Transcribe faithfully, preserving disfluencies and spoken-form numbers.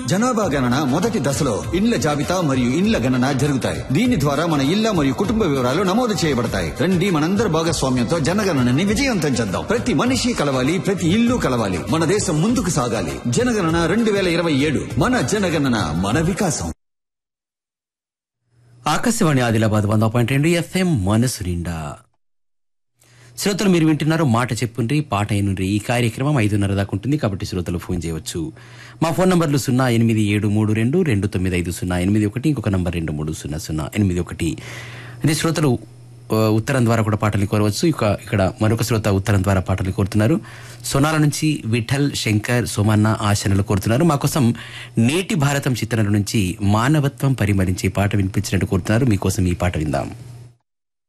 జనాభా గణన మొదటి దశలో ఇండ్ల జాబితా మరియు ఇండ్ల గణన జరుగుతాయి. దీని ద్వారా మన ఇళ్ల మరియు కుటుంబ వివరాలు నమోదు చేయబడతాయి. రండి, మనందరి భాగస్వామ్యంతో జనగణనని విజయవంతం చేద్దాం. ప్రతి మనిషి కలవాలి, ప్రతి ఇల్లు కలవాలి. మన దేశం ముందుకు సాగాలి. జనగణన రెండు వేల ఇరవై ఏడు మన జనగణన, మన వికాసం. ఆకాశవాణి ఆదిలాబాద్ వంద పాయింట్ రెండు ఎఫ్ఎం మనసు నిండా. శ్రోతలు మీరు వింటున్నారు మాట చెప్పుండ్రి పాట అయినుండ్రి. ఈ కార్యక్రమం ఐదున్నర దాకా ఉంటుంది కాబట్టి శ్రోతలు ఫోన్ చేయవచ్చు. మా ఫోన్ నంబర్లు సున్నా ఎనిమిది ఏడు మూడు రెండు రెండు తొమ్మిది ఐదు సున్నా ఎనిమిది ఒకటి, ఇంకొక నంబర్ రెండు మూడు సున్నా సున్నా ఎనిమిది ఒకటి. ఇది శ్రోతలు ఉత్తరం ద్వారా కూడా పాటలు కోరవచ్చు. ఇక ఇక్కడ మరొక శ్రోత ఉత్తరం ద్వారా పాటలు కోరుతున్నారు. సోనాల నుంచి విఠల్, శంకర్, సోమన్న, ఆశనలు కోరుతున్నారు. మా కోసం నేటి భారతం చిత్రం నుంచి మానవత్వం పరిమళించే పాట వినిపించినట్టు కోరుతున్నారు. మీకోసం ఈ పాట విందాం.